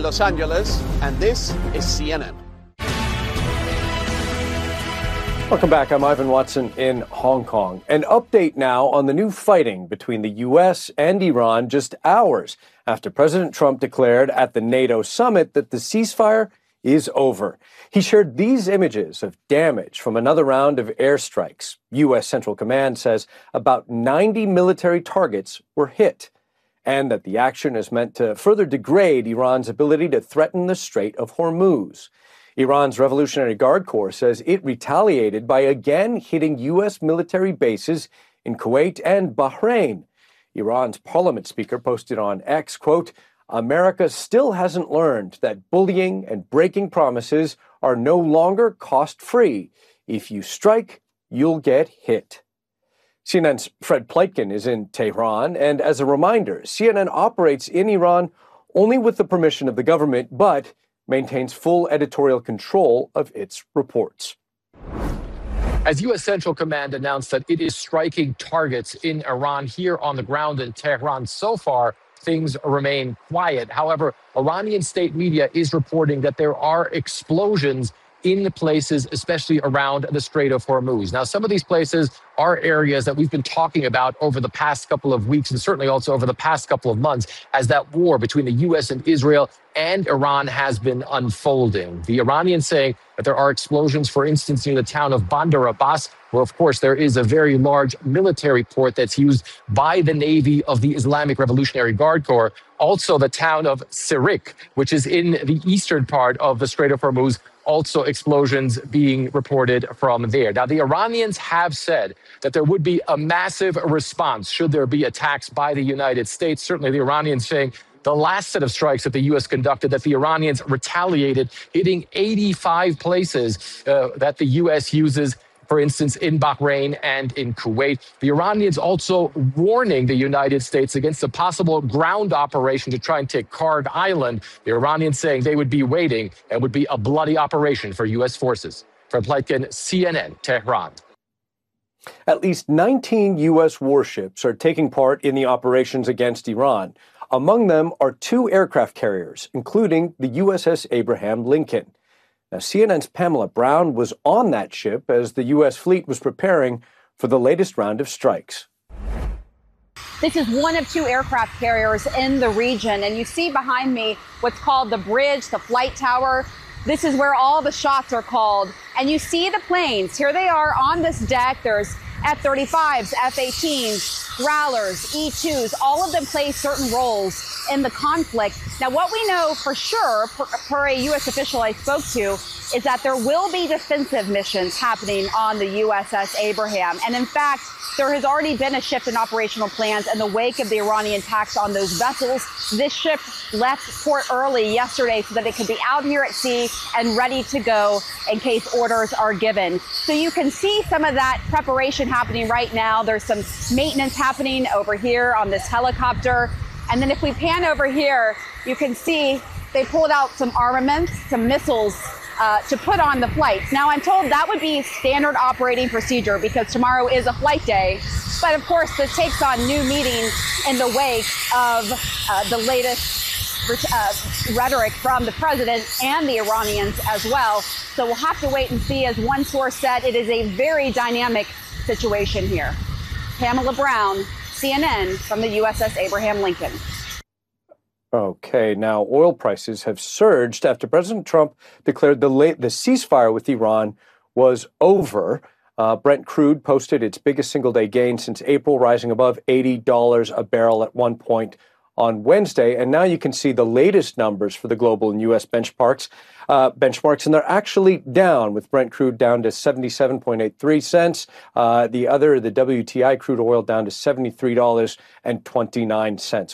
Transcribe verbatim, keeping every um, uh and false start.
Los Angeles, and this is C N N. Welcome back. I'm Ivan Watson in Hong Kong. An update now on the new fighting between the U S and Iran just hours after President Trump declared at the NATO summit that the ceasefire is over. He shared these images of damage from another round of airstrikes. U S Central Command says about ninety military targets were hit, and that the action is meant to further degrade Iran's ability to threaten the Strait of Hormuz. Iran's Revolutionary Guard Corps says it retaliated by again hitting U S military bases in Kuwait and Bahrain. Iran's parliament speaker posted on X, quote, "America still hasn't learned that bullying and breaking promises are no longer cost-free. If you strike, you'll get hit." C N N's Fred Pleitgen is in Tehran, and as a reminder, C N N operates in Iran only with the permission of the government, but maintains full editorial control of its reports. As U S Central Command announced that it is striking targets in Iran here on the ground in Tehran, so far, things remain quiet. However, Iranian state media is reporting that there are explosions in the places, especially around the Strait of Hormuz. Now, some of these places are areas that we've been talking about over the past couple of weeks, and certainly also over the past couple of months, as that war between the U S and Israel and Iran has been unfolding. The Iranians saying that there are explosions, for instance, near the town of Bandar Abbas, where, of course, there is a very large military port that's used by the Navy of the Islamic Revolutionary Guard Corps. Also, the town of Sirik, which is in the eastern part of the Strait of Hormuz, also explosions being reported from there. Now, the Iranians have said that there would be a massive response should there be attacks by the United States. Certainly, the Iranians saying the last set of strikes that the U S conducted, that the Iranians retaliated, hitting eighty-five places uh, that the U S uses, for instance, in Bahrain and in Kuwait. The Iranians also warning the United States against a possible ground operation to try and take Kharg Island. The Iranians saying they would be waiting and would be a bloody operation for U S forces. Fred Pleitgen, C N N, Tehran. At least nineteen U S warships are taking part in the operations against Iran. Among them are two aircraft carriers, including the U S S Abraham Lincoln. Now, C N N's Pamela Brown was on that ship as the U S fleet was preparing for the latest round of strikes. This is one of two aircraft carriers in the region, and you see behind me what's called the bridge, the flight tower. This is where all the shots are called, and you see the planes. Here they are on this deck. There's F thirty-fives, F eighteens, Growlers, E twos, all of them play certain roles in the conflict. Now, what we know for sure, per, per a U S official I spoke to, is that there will be defensive missions happening on the U S S Abraham. And in fact, there has already been a shift in operational plans in the wake of the Iranian attacks on those vessels. This ship left port early yesterday so that it could be out here at sea and ready to go in case orders are given. So you can see some of that preparation happening right now. There's some maintenance happening over here on this helicopter. And then if we pan over here, you can see they pulled out some armaments, some missiles uh, to put on the flights. Now, I'm told that would be standard operating procedure because tomorrow is a flight day. But of course, this takes on new meaning in the wake of uh, the latest uh, rhetoric from the president and the Iranians as well. So we'll have to wait and see. As one source said, it is a very dynamic situation here. Pamela Brown, C N N, from the U S S Abraham Lincoln. Okay, now oil prices have surged after President Trump declared the late, the ceasefire with Iran was over. Uh, Brent crude posted its biggest single-day gain since April, rising above eighty dollars a barrel at one point on Wednesday. And now you can see the latest numbers for the global and U S benchmarks, uh, benchmarks, and they're actually down, with Brent crude down to seventy-seven point eight three cents. Uh, the other, the W T I crude oil, down to seventy-three dollars and twenty-nine cents.